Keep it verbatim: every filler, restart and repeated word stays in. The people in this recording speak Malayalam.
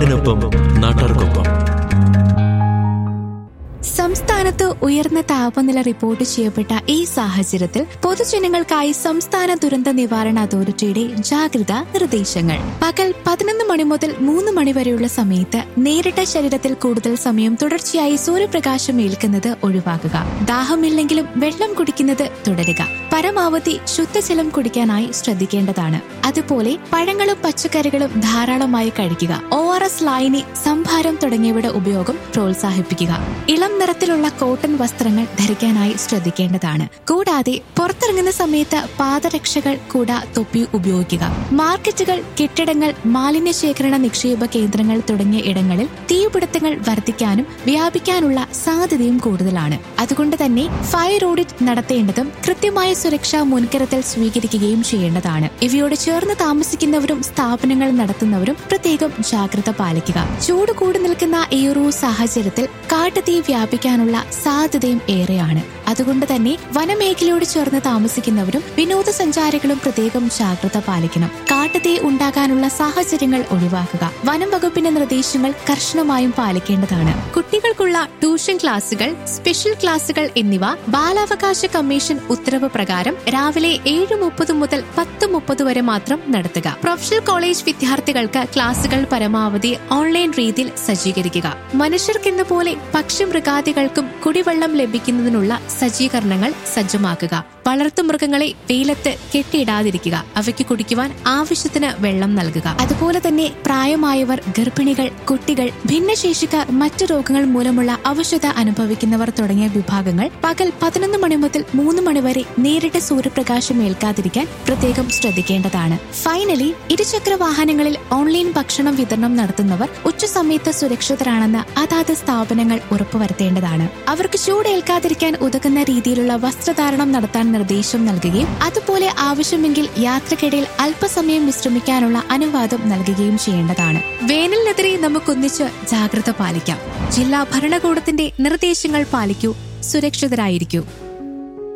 നാടിനൊപ്പം നാട്ടാർക്കൊപ്പം. സംസ്ഥാനത്ത് ഉയർന്ന താപനില റിപ്പോർട്ട് ചെയ്യപ്പെട്ട ഈ സാഹചര്യത്തിൽ പൊതുജനങ്ങൾക്കായി സംസ്ഥാന ദുരന്ത നിവാരണ അതോറിറ്റിയുടെ ജാഗ്രതാ നിർദ്ദേശങ്ങൾ. പകൽ പതിനൊന്ന് മണി മുതൽ മൂന്ന് മണി വരെയുള്ള സമയത്ത് നേരിട്ട ശരീരത്തിൽ കൂടുതൽ സമയം തുടർച്ചയായി സൂര്യപ്രകാശം ഏൽക്കുന്നത് ഒഴിവാക്കുക. ദാഹമില്ലെങ്കിലും വെള്ളം കുടിക്കുന്നത് തുടരുക. പരമാവധി ശുദ്ധജലം കുടിക്കാനായി ശ്രദ്ധിക്കേണ്ടതാണ്. അതുപോലെ പഴങ്ങളും പച്ചക്കറികളും ധാരാളമായി കഴിക്കുക. ഒ ആർ എസ്, ലായനി, സംഭാരം തുടങ്ങിയവയുടെ ഉപയോഗം പ്രോത്സാഹിപ്പിക്കുക. ഇളം നിറത്തിലുള്ള കോട്ടൺ വസ്ത്രങ്ങൾ ധരിക്കാനായി ശ്രദ്ധിക്കേണ്ടതാണ്. കൂടാതെ പുറത്തിറങ്ങുന്ന സമയത്ത് പാദരക്ഷകൾ, കുട, തൊപ്പി ഉപയോഗിക്കുക. മാർക്കറ്റുകൾ, കെട്ടിടങ്ങൾ, മാലിന്യ ശേഖരണ നിക്ഷേപ കേന്ദ്രങ്ങൾ തുടങ്ങിയ ഇടങ്ങളിൽ തീപിടുത്തങ്ങൾ വർദ്ധിക്കാനും വ്യാപിക്കാനുള്ള സാധ്യതയും കൂടുതലാണ്. അതുകൊണ്ട് തന്നെ ഫയർ ഓഡിറ്റ് നടത്തേണ്ടതും കൃത്യമായ സുരക്ഷാ മുൻകരുതൽ സ്വീകരിക്കുകയും ചെയ്യേണ്ടതാണ്. ഇവയോട് ചേർന്ന് താമസിക്കുന്നവരും സ്ഥാപനങ്ങൾ നടത്തുന്നവരും പ്രത്യേകം ജാഗ്രത പാലിക്കുക. ചൂട് കൂടി നിൽക്കുന്ന ഈ ഒരു സാഹചര്യത്തിൽ കാട്ടുതീ വ്യാപിക്കാനുള്ള സാധ്യതയും ഏറെയാണ്. അതുകൊണ്ട് തന്നെ വനമേഖലയോട് ചേർന്ന് താമസിക്കുന്നവരും വിനോദസഞ്ചാരികളും പ്രത്യേകം ജാഗ്രത പാലിക്കണം. കാട്ടുതീ ഉണ്ടാകാനുള്ള സാഹചര്യങ്ങൾ ഒഴിവാക്കുക. വനം വകുപ്പിന്റെ നിർദ്ദേശങ്ങൾ കർശനമായും പാലിക്കേണ്ടതാണ്. കുട്ടികൾക്കുള്ള ട്യൂഷൻ ക്ലാസുകൾ, സ്പെഷ്യൽ ക്ലാസുകൾ എന്നിവ ബാലാവകാശ കമ്മീഷൻ ഉത്തരവ് പ്രകാരം രാവിലെ ഏഴ് മുപ്പത് മുതൽ പത്ത് മുപ്പത് വരെ മാത്രം നടത്തുക. പ്രൊഫഷണൽ കോളേജ് വിദ്യാർത്ഥികൾക്ക് ക്ലാസുകൾ പരമാവധി ഓൺലൈൻ രീതിയിൽ സജ്ജീകരിക്കുക. മനുഷ്യർക്കെന്ന പോലെ പക്ഷിമൃഗാദികൾക്കും കുടിവെള്ളം ലഭിക്കുന്നതിനുള്ള സജ്ജീകരണങ്ങൾ സജ്ജമാക്കുക. വളർത്തുമൃഗങ്ങളെ വെയിലത്ത് കെട്ടിയിടാതിരിക്കുക. അവയ്ക്ക് കുടിക്കുവാൻ ആവശ്യത്തിന് വെള്ളം നൽകുക. അതുപോലെ തന്നെ പ്രായമായവർ, ഗർഭിണികൾ, കുട്ടികൾ, ഭിന്നശേഷിക്കാർ, മറ്റു രോഗങ്ങൾ മൂലമുള്ള അവശത അനുഭവിക്കുന്നവർ തുടങ്ങിയ വിഭാഗങ്ങൾ പകൽ പതിനൊന്ന് മണി മുതൽ മൂന്ന് മണി വരെ നേരിട്ട് സൂര്യപ്രകാശം ഏൽക്കാതിരിക്കാൻ പ്രത്യേകം ശ്രദ്ധിക്കേണ്ടതാണ്. ഫൈനലി, ഇരുചക്ര വാഹനങ്ങളിൽ ഓൺലൈൻ ഭക്ഷണം വിതരണം നടത്തുന്നവർ ഉച്ചസമയത്ത് സുരക്ഷിതരാണെന്ന് അതാത് സ്ഥാപനങ്ങൾ ഉറപ്പുവരുത്തേണ്ടതാണ്. അവർക്ക് ചൂടേൽക്കാതിരിക്കാൻ ഉതകുന്ന രീതിയിലുള്ള വസ്ത്രധാരണം നടത്താൻ നിർദ്ദേശം നൽകുകയും അതുപോലെ ആവശ്യമെങ്കിൽ യാത്രക്കിടയിൽ അല്പസമയം വിശ്രമിക്കാനുള്ള അനുവാദം നൽകുകയും ചെയ്യേണ്ടതാണ്. വേനലിനെതിരെ നമുക്കൊന്നിച്ച് ജാഗ്രത പാലിക്കാം. ജില്ലാ ഭരണകൂടത്തിന്റെ നിർദ്ദേശങ്ങൾ പാലിക്കൂ. സുരക്ഷിതരായിരിക്കൂ.